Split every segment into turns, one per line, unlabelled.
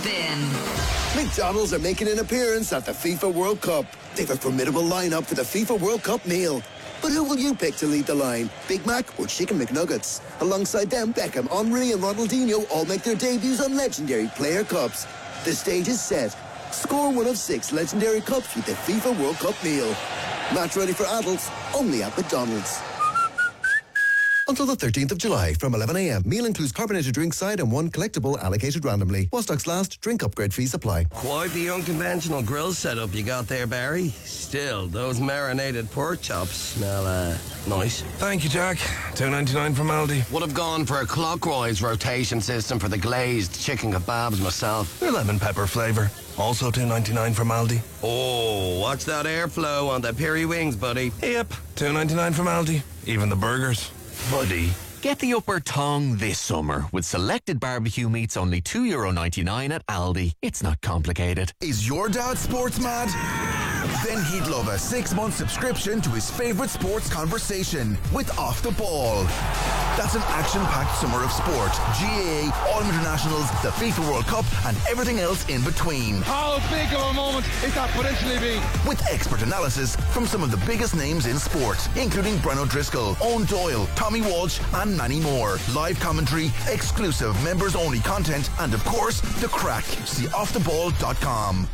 Spin.
McDonald's are making an appearance at the FIFA World Cup. They've a formidable lineup for the FIFA World Cup meal. But who will you pick to lead the line? Big Mac or Chicken McNuggets? Alongside them, Beckham, Henry and Ronaldinho all make their debuts on legendary player cups. The stage is set. Score one of 6 legendary cups with the FIFA World Cup meal. Match ready for adults, only at McDonald's. Until the 13th of July from 11 a.m. Meal includes carbonated drink side and 1 collectible allocated randomly. While stocks last, drink upgrade fees apply.
Quite the unconventional grill setup you got there, Barry. Still, those marinated pork chops smell, nice.
Thank you, Jack. $2.99 from Aldi.
Would have gone for a clockwise rotation system for the glazed chicken kebabs myself.
Your lemon pepper flavour. Also $2.99 from Aldi.
Oh, watch that airflow on the peri wings, buddy.
Yep, $2.99 from Aldi. Even the burgers.
Buddy, get the upper tongue this summer with selected barbecue meats only €2.99 at Aldi. It's not complicated.
Is your dad sports mad? Then he'd love a 6-month subscription to his favourite sports conversation with Off the Ball. That's an action-packed summer of sport. GAA, Autumn Internationals, the FIFA World Cup and everything else in between.
How big of a moment is that potentially being?
With expert analysis from some of the biggest names in sport, including Brennan O'Driscoll, Owen Doyle, Tommy Walsh and many more. Live commentary, exclusive members-only content and of course, the crack. See offtheball.com.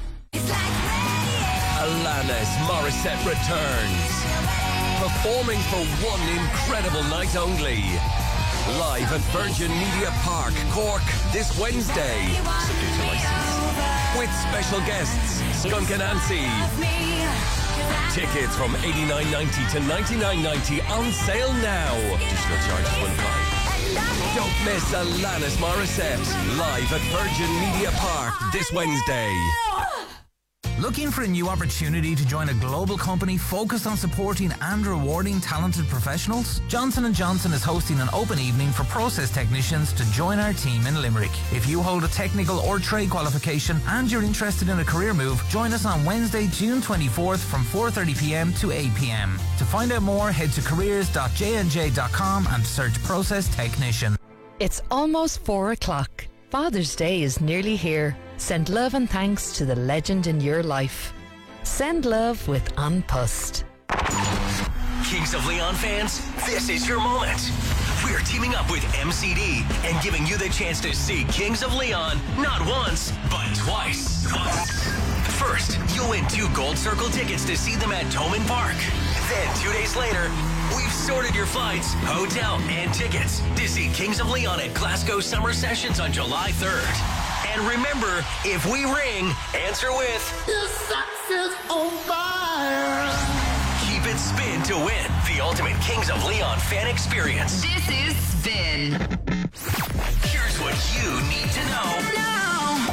Alanis Morissette returns, performing for one incredible night only. Live at Virgin Media Park, Cork, this Wednesday. With special guests, Skunk Anansi. Tickets from $89.90 to $99.90 on sale now. Additional charges will apply. Don't miss Alanis Morissette, live at Virgin Media Park this Wednesday.
Looking for a new opportunity to join a global company focused on supporting and rewarding talented professionals? Johnson & Johnson is hosting an open evening for process technicians to join our team in Limerick. If you hold a technical or trade qualification and you're interested in a career move, join us on Wednesday, June 24th from 4:30pm to 8pm. To find out more, head to careers.jnj.com and search process technician.
It's almost 4 o'clock. Father's Day is nearly here. Send love and thanks to the legend in your life. Send love with An Post.
Kings of Leon fans, this is your moment. We're teaming up with MCD and giving you the chance to see Kings of Leon not once, but twice. First, you'll win 2 Gold Circle tickets to see them at Toman Park. Then, 2 days later, we've sorted your flights, hotel, and tickets to see Kings of Leon at Glasgow Summer Sessions on July 3rd. And remember, if we ring, answer with "The Sex is on fire." Keep it spin to win the ultimate Kings of Leon fan experience.
This is Spin.
Here's what you need to know.
Now.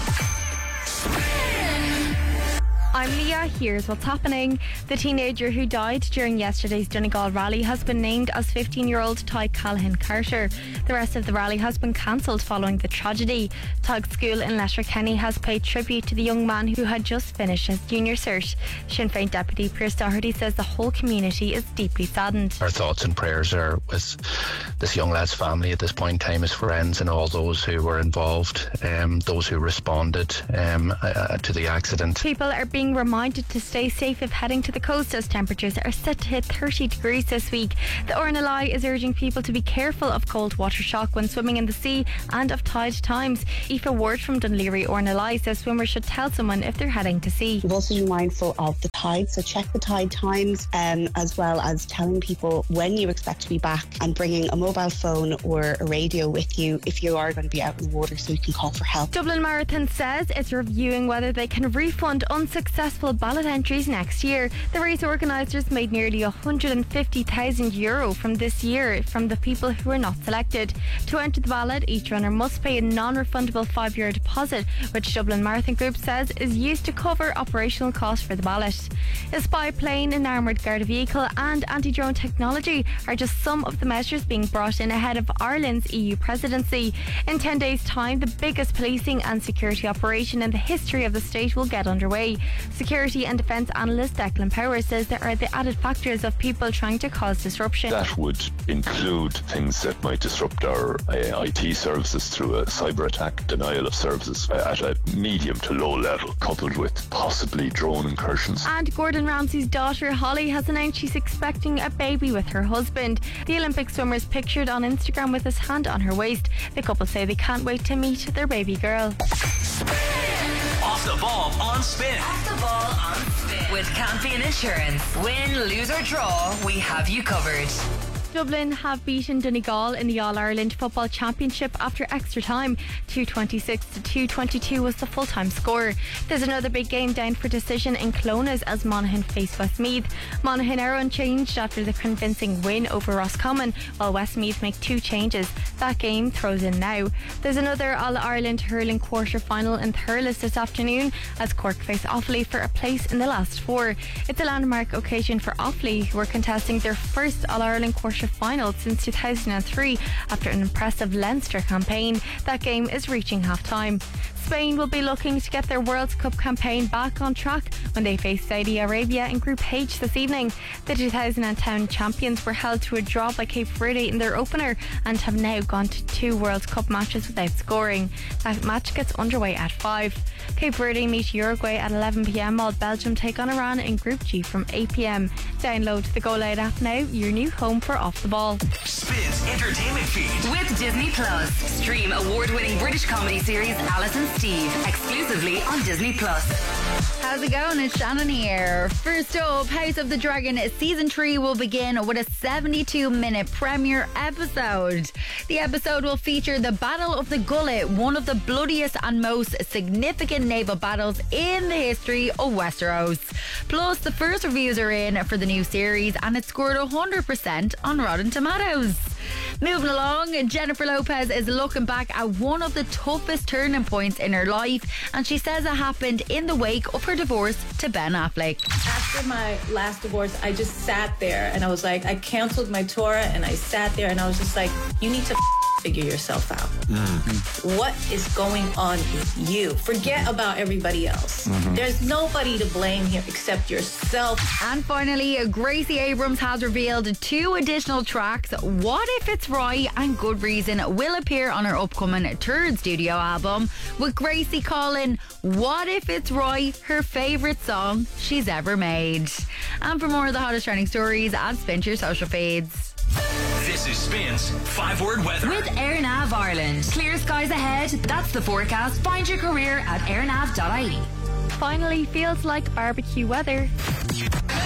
Spin.
I'm Leah. Here's what's happening. The teenager who died during yesterday's Donegal rally has been named as 15-year-old Ty Callahan Carter. The rest of the rally has been cancelled following the tragedy. Tug School in Letterkenny has paid tribute to the young man who had just finished his junior cert. Sinn Féin Deputy Pierce Doherty says the whole community is deeply saddened.
Our thoughts and prayers are with this young lad's family at this point in time, his friends and all those who were involved, those who responded to the accident.
People are being reminded to stay safe if heading to the coast as temperatures are set to hit 30 degrees this week. The RNLI is urging people to be careful of cold water shock when swimming in the sea and of tide times. Aoife Ward from Dunleary RNLI says swimmers should tell someone if they're heading to sea.
You've also to be mindful of the tide, so check the tide times as well as telling people when you expect to be back and bringing a mobile phone or a radio with you if you are going to be out in the water so you can call for help.
Dublin Marathon says it's reviewing whether they can refund unsuccessful ballot entries next year. The race organisers made nearly €150,000 from this year from the people who were not selected. To enter the ballot, each runner must pay a non-refundable €5 deposit, which Dublin Marathon Group says is used to cover operational costs for the ballot. A spy plane, an armoured guard vehicle and anti-drone technology are just some of the measures being brought in ahead of Ireland's EU presidency. In 10 days' time, the biggest policing and security operation in the history of the state will get underway. Security and defence analyst Declan Power says there are the added factors of people trying to cause disruption.
That would include things that might disrupt disrupt our IT services through a cyber attack, denial of services at a medium to low level, coupled with possibly drone incursions.
And Gordon Ramsay's daughter Holly has announced she's expecting a baby with her husband. The Olympic swimmer is pictured on Instagram with his hand on her waist. The couple say they can't wait to meet their baby girl.
Off the ball on Spin.
Off the ball on Spin. With Campion Insurance. Win, lose or draw, we have you covered.
Dublin have beaten Donegal in the All-Ireland Football Championship after extra time. 226 to 222 was the full-time score. There's another big game down for decision in Clones as Monaghan face Westmeath. Monaghan are unchanged after the convincing win over Roscommon, while Westmeath make 2 changes. That game throws in now. There's another All-Ireland hurling quarter-final in Thurles this afternoon as Cork face Offaly for a place in the last 4. It's a landmark occasion for Offaly, who are contesting their first All-Ireland quarter-final since 2003 after an impressive Leinster campaign. That game is reaching half-time. Spain will be looking to get their World Cup campaign back on track when they face Saudi Arabia in Group H this evening. The 2010 champions were held to a draw by Cape Verde in their opener and have now gone to 2 World Cup matches without scoring. That match gets underway at 5. Cape Verde meet Uruguay at 11 p.m, while Belgium take on Iran in Group G from 8 p.m. Download the Go Loud app now, your new home for Off the Ball.
Spins entertainment feed.
With Disney Plus. Stream award-winning British comedy series Alice and Steve exclusively on Disney Plus.
How's it going? It's Shannon here. First up, House of the Dragon Season 3 will begin with a 72-minute premiere episode. The episode will feature the Battle of the Gullet, one of the bloodiest and most significant naval battles in the history of Westeros. Plus, the first reviews are in for the new series and it scored 100% on Rotten Tomatoes. Moving along, Jennifer Lopez is looking back at one of the toughest turning points in her life, and she says it happened in the wake of her divorce to Ben Affleck.
After my last divorce, I just sat there and I was like, I canceled my tour and I sat there and I was just like, you need to figure yourself out. What is going on with you? Forget about everybody else. There's nobody to blame here except yourself.
And finally, Gracie Abrams has revealed 2 additional tracks. What If It's Right and Good Reason will appear on her upcoming 3rd studio album, with Gracie calling What If It's Right her favourite song she's ever made. And for more of the hottest trending stories, add Spin to your social feeds.
This is Spin's 5-word weather.
With AirNav Ireland. Clear skies ahead. That's the forecast. Find your career at airnav.ie.
Finally feels like barbecue weather.